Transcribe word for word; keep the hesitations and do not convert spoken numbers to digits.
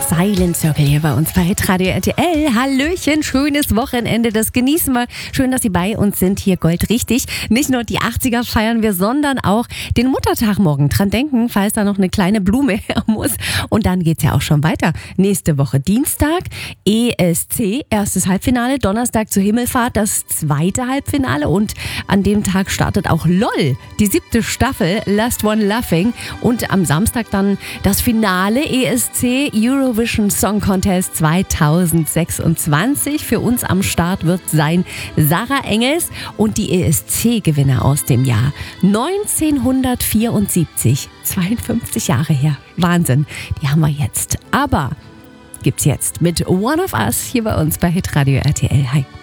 Silent Circle hier bei uns bei Hitradio R T L. Hallöchen, schönes Wochenende, das genießen wir. Schön, dass Sie bei uns sind, hier goldrichtig. Nicht nur die achtziger feiern wir, sondern auch den Muttertag morgen. Dran denken, falls da noch eine kleine Blume her muss. Und dann geht's ja auch schon weiter. Nächste Woche Dienstag, E S C, erstes Halbfinale. Donnerstag zur Himmelfahrt, das zweite Halbfinale. Und an dem Tag startet auch LOL, die siebte Staffel, Last One Laughing. Und am Samstag dann das Finale, E S C Eurovision Song Contest zweitausendsechsundzwanzig. Für uns am Start wird sein Sarah Engels und die E S C-Gewinner aus dem Jahr neunzehnhundertvierundsiebzig. zweiundfünfzig Jahre her. Wahnsinn, die haben wir jetzt. Aber gibt's jetzt mit One of Us hier bei uns bei Hitradio R T L. Hi.